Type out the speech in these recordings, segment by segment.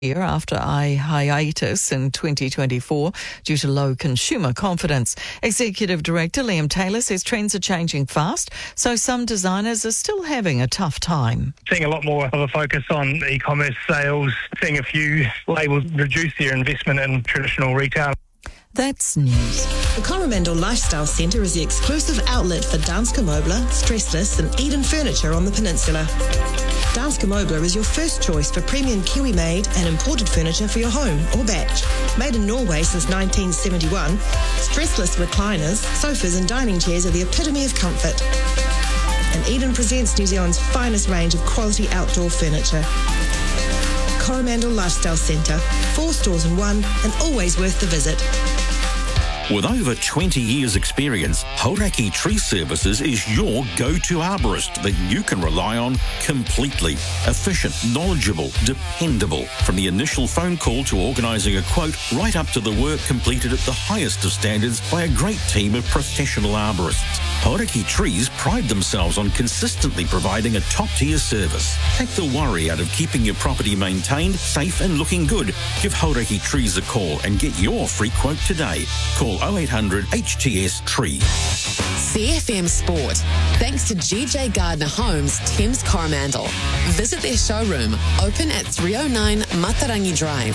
year after a hiatus in 2024 due to low consumer confidence. Executive Director Liam Taylor says trends are changing fast, so some designers are still having a tough time. Seeing a lot more of a focus on e-commerce sales, seeing a few labels reduce their investment in traditional retail. That's news. The Coromandel Lifestyle Centre is the exclusive outlet for Danske Møbler, Stressless and Eden Furniture on the peninsula. Danske Møbler is your first choice for premium Kiwi-made and imported furniture for your home or batch. Made in Norway since 1971, stressless recliners, sofas and dining chairs are the epitome of comfort. And Eden presents New Zealand's finest range of quality outdoor furniture. Coromandel Lifestyle Centre, 4 stores in one and always worth the visit. With over 20 years' experience, Hauraki Tree Services is your go-to arborist that you can rely on completely. Efficient, knowledgeable, dependable. From the initial phone call to organising a quote, right up to the work completed at the highest of standards by a great team of professional arborists. Hauraki Trees pride themselves on consistently providing a top-tier service. Take the worry out of keeping your property maintained, safe and looking good. Give Hauraki Trees a call and get your free quote today. Call 0800 HTS Tree. CFM Sport. Thanks to GJ Gardner Homes, Thames Coromandel. Visit their showroom, open at 309 Matarangi Drive.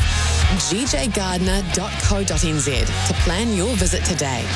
gjgardner.co.nz to plan your visit today.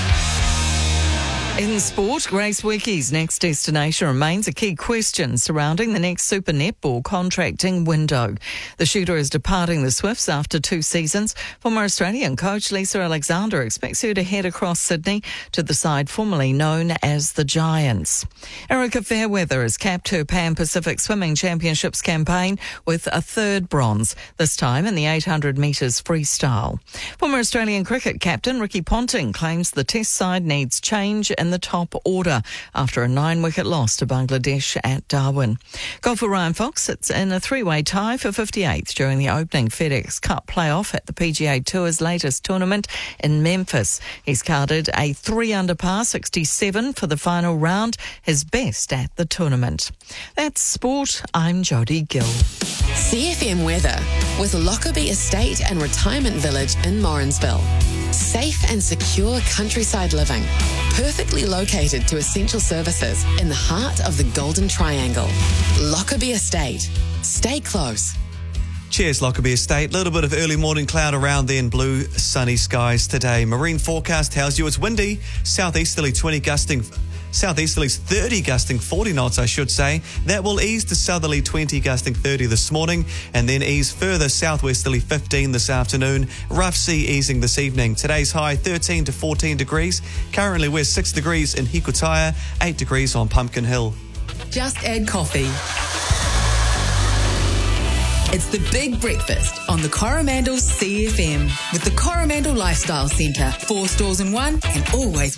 In sport, Grace Wickie's next destination remains a key question surrounding the next Super Netball contracting window. The shooter is departing the Swifts after 2 seasons. Former Australian coach Lisa Alexander expects her to head across Sydney to the side formerly known as the Giants. Erica Fairweather has capped her Pan Pacific Swimming Championships campaign with a 3rd bronze, this time in the 800 metres freestyle. Former Australian cricket captain Ricky Ponting claims the Test side needs change in the top order after a 9-wicket loss to Bangladesh at Darwin. Golfer Ryan Fox sits in a 3-way tie for 58th during the opening FedEx Cup playoff at the PGA Tour's latest tournament in Memphis. He's carded a 3-under par 67 for the final round, his best at the tournament. That's sport. I'm Jodie Gill. CFM weather with Lockerbie Estate and Retirement Village in Morrinsville. Safe and secure countryside living, perfectly located to essential services in the heart of the Golden Triangle. Lockerbie Estate. Stay close. Cheers, Lockerbie Estate. Little bit of early morning cloud around then, blue sunny skies today. Marine forecast tells you it's windy, southeasterly 30 gusting 40 knots, I should say. That will ease to southerly 20 gusting 30 this morning and then ease further southwesterly 15 this afternoon. Rough sea easing this evening. Today's high 13 to 14 degrees. Currently we're 6 degrees in Hikutaya, 8 degrees on Pumpkin Hill. Just add coffee. It's the Big Breakfast on the Coromandel CFM with the Coromandel Lifestyle Centre. 4 stores in one and always